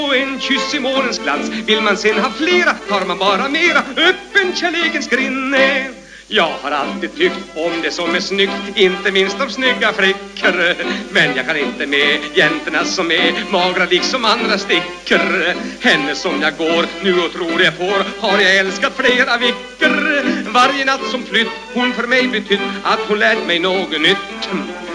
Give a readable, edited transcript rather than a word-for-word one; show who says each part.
Speaker 1: Och en kyss i månens glans. Vill man sen ha flera tar man bara mera. Öppen kärlekens grinne. Jag har alltid tyckt om det som är snyggt, inte minst de snygga flickor. Men jag kan inte med jäntorna som är magra liksom andra stickor. Henne som jag går nu och tror jag får har jag älskat flera veckor. Varje natt som flytt hon för mig betytt att hon lärt mig något nytt.